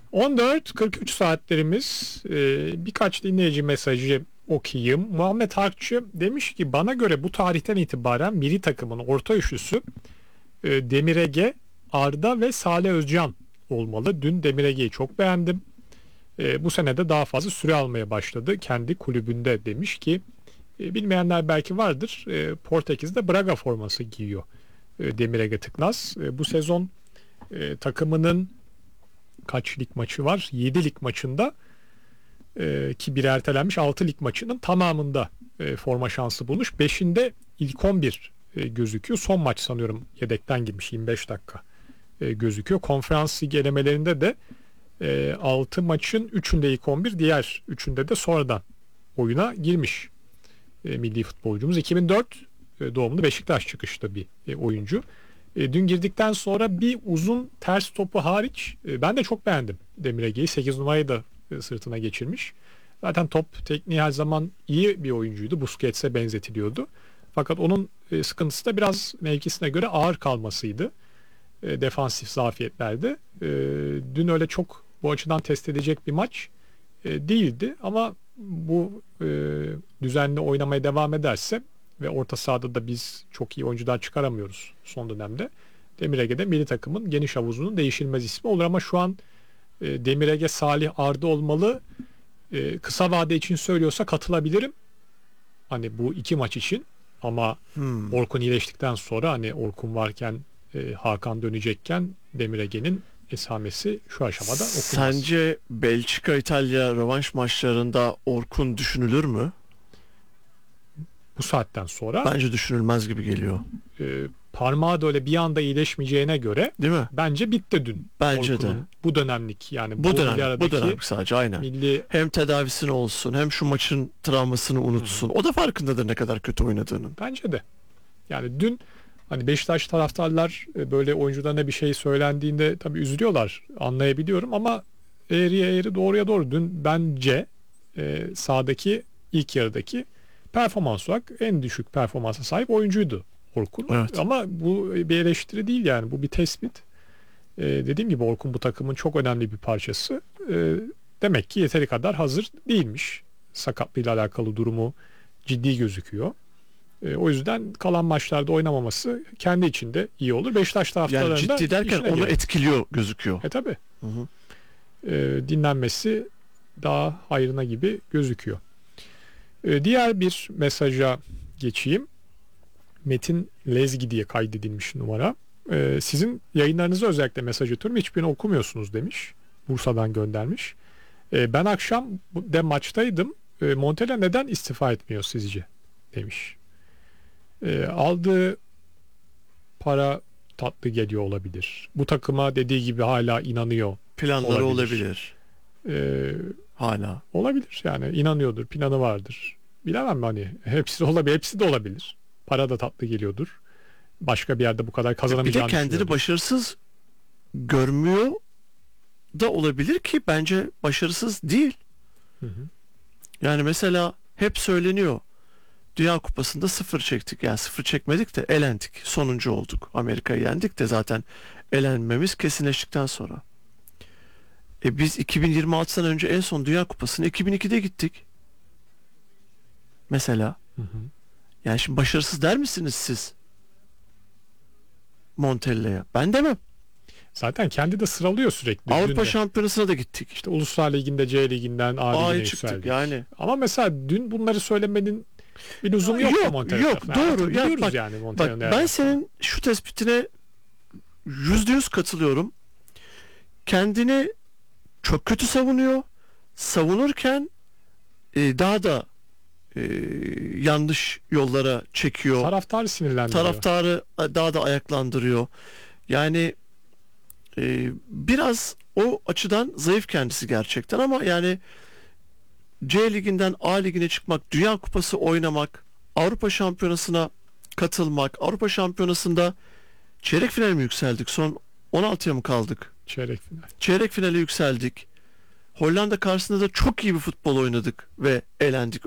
14.43 saatlerimiz. Birkaç dinleyici mesajı okuyayım. Muhammed Harkçı demiş ki bana göre bu tarihten itibaren milli takımın orta üçlüsü Demir Ege, Arda ve Salih Özcan olmalı. Dün Demir Ege'yi çok beğendim. Bu sene de daha fazla süre almaya başladı kendi kulübünde demiş ki bilmeyenler belki vardır. Portekiz'de Braga forması giyiyor Demir Ege Tıknaz. Bu sezon takımının kaç lig maçı var? 7 lig maçında ki biri ertelenmiş 6 lig maçının tamamında forma şansı bulmuş. 5'inde ilk 11 gözüküyor. Son maç sanıyorum yedekten girmiş 25 dakika gözüküyor. Konferans ligi elemelerinde de 6 maçın 3'ünde ilk 11, diğer 3'ünde de sonradan oyuna girmiş milli futbolcumuz. 2004 doğumlu Beşiktaş çıkışlı bir oyuncu. Dün girdikten sonra bir uzun ters topu hariç ben de çok beğendim Demir Ege'yi. 8 numarayı da sırtına geçirmiş. Zaten top tekniği her zaman iyi bir oyuncuydu. Busquets'e benzetiliyordu. Fakat onun sıkıntısı da biraz mevkisine göre ağır kalmasıydı. Defansif zafiyetlerde. Dün öyle çok bu açıdan test edecek bir maç değildi. Ama bu düzenli oynamaya devam ederse ve orta sahada da biz çok iyi oyuncular çıkaramıyoruz son dönemde. Demir Ege'de milli takımın geniş havuzunun değişilmez ismi olur ama şu an Demir Ege, Salih, Arda olmalı. Kısa vade için söylüyorsa katılabilirim. Hani bu iki maç için ama Orkun iyileştikten sonra hani Orkun varken Hakan dönecekken Demir Ege'nin esamesi şu aşamada okunmaz. Sence Belçika-İtalya rövanş maçlarında Orkun düşünülür mü? Bu saatten sonra Bence düşünülmez gibi geliyor. Parmağı da öyle bir anda iyileşmeyeceğine göre değil mi? bence bitti dün. Bence Orkun'un de. Bu dönemlik yani Bu dönemlik sadece aynen. Milli... Hem tedavisini olsun hem şu maçın travmasını unutsun. O da farkındadır ne kadar kötü oynadığının. Bence de. Yani dün hani Beşiktaş taraftarlar böyle oyuncularına bir şey söylendiğinde tabii üzülüyorlar. Anlayabiliyorum ama eğriye eğri doğruya doğru. Dün bence sahadaki ilk yarıdaki performans olarak en düşük performansa sahip oyuncuydu Orkun. Evet. Ama bu bir eleştiri değil yani. Bu bir tespit. Dediğim gibi Orkun bu takımın çok önemli bir parçası. Demek ki yeteri kadar hazır değilmiş. Sakatlığıyla alakalı durumu ciddi gözüküyor. O yüzden kalan maçlarda oynamaması kendi içinde iyi olur. Beşiktaş taraftarlarında yani ciddi derken onu etkiliyor gözüküyor. Tabii. Dinlenmesi daha hayrına gibi gözüküyor. Diğer bir mesaja geçeyim. Metin Lezgi diye kaydedilmiş numara. Sizin yayınlarınızı özellikle mesaj atıyorum. Hiçbirini okumuyorsunuz demiş. Bursa'dan göndermiş. Ben akşam de maçtaydım. Montella neden istifa etmiyor sizce? Demiş. Aldığı para tatlı geliyor olabilir. Bu takıma dediği gibi hala inanıyor. Planları olabilir. Hala. Olabilir yani inanıyordur. Planı vardır. Bilemem hani hepsi olabilir. Hepsi de olabilir. Para da tatlı geliyordur. Başka bir yerde bu kadar kazanamayacağını bir de kendini başarısız görmüyor da olabilir ki bence başarısız değil. Yani mesela hep söyleniyor. Dünya Kupası'nda 0 çektik. Yani 0 çekmedik de elendik. Sonuncu olduk. Amerika'yı yendik de zaten elenmemiz kesinleştikten sonra. Biz 2026'dan önce en son Dünya Kupası'na 2002'de gittik. Mesela. Yani şimdi başarısız der misiniz siz? Montella'ya. Ben demem. Zaten kendi de sıralıyor sürekli. Avrupa Şampiyonası'na da gittik. İşte Uluslar Ligi'nde C Ligi'nden A Ligi'ne yükseldik. Yani. Ama mesela dün bunları söylemenin bir lüzumu yok. Yok doğru. Bak, ben senin şu tespitine %100 katılıyorum. Kendini çok kötü savunuyor. Savunurken daha da yanlış yollara çekiyor. Taraftarı sinirlendiriyor. Taraftarı daha da ayaklandırıyor. Yani biraz o açıdan zayıf kendisi gerçekten ama yani C Ligi'nden A Ligi'ne çıkmak, Dünya Kupası oynamak, Avrupa Şampiyonası'na katılmak, Avrupa Şampiyonası'nda çeyrek finale mi yükseldik? Son 16'ya mı kaldık? Çeyrek final. Çeyrek finale yükseldik. Hollanda karşısında da çok iyi bir futbol oynadık ve elendik.